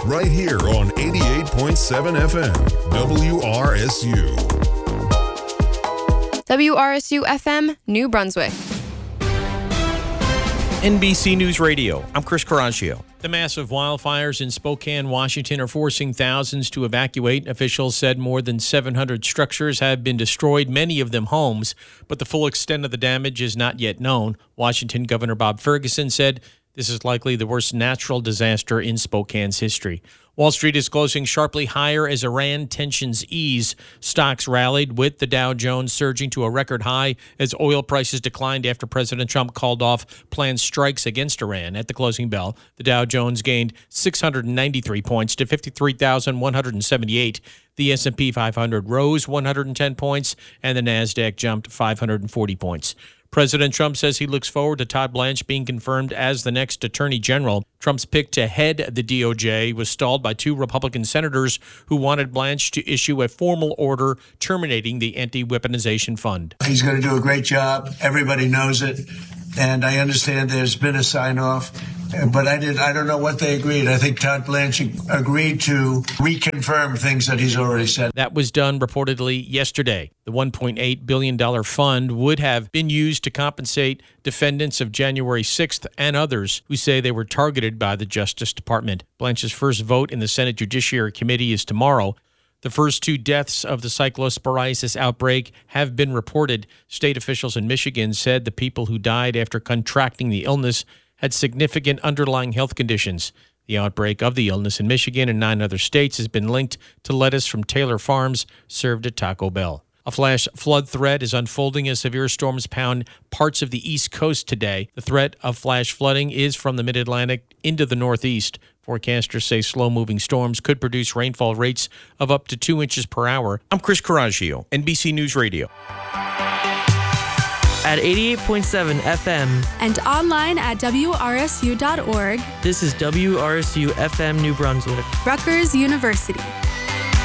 right here on 88.7 FM, WRSU. WRSU FM, New Brunswick. NBC News Radio, I'm Chris Coraggio. The massive wildfires in Spokane, Washington are forcing thousands to evacuate. Officials said more than 700 structures have been destroyed, many of them homes, but the full extent of the damage is not yet known. Washington Governor Bob Ferguson said this is likely the worst natural disaster in Spokane's history. Wall Street is closing sharply higher as Iran tensions ease. Stocks rallied, with the Dow Jones surging to a record high as oil prices declined after President Trump called off planned strikes against Iran. At the closing bell, the Dow Jones gained 693 points to 53,178. The S&P 500 rose 110 points, and the Nasdaq jumped 540 points. President Trump says he looks forward to Todd Blanche being confirmed as the next Attorney General. Trump's pick to head the DOJ was stalled by two Republican senators who wanted Blanche to issue a formal order terminating the anti-weaponization fund. He's going to do a great job. Everybody knows it. And I understand there's been a sign-off, but I don't know what they agreed. I think Todd Blanche agreed to reconfirm things that he's already said. That was done reportedly yesterday. The $1.8 billion fund would have been used to compensate defendants of January 6th and others who say they were targeted by the Justice Department. Blanche's first vote in the Senate Judiciary Committee is tomorrow. The first two deaths of the cyclosporiasis outbreak have been reported. State officials in Michigan said the people who died after contracting the illness had significant underlying health conditions. The outbreak of the illness in Michigan and 9 other states has been linked to lettuce from Taylor Farms served at Taco Bell. A flash flood threat is unfolding as severe storms pound parts of the East Coast today. The threat of flash flooding is from the mid-Atlantic into the Northeast. Forecasters say slow-moving storms could produce rainfall rates of up to 2 inches per hour. I'm Chris Coraggio, NBC News Radio. At 88.7 FM and online at WRSU.org. This is WRSU FM New Brunswick, Rutgers University.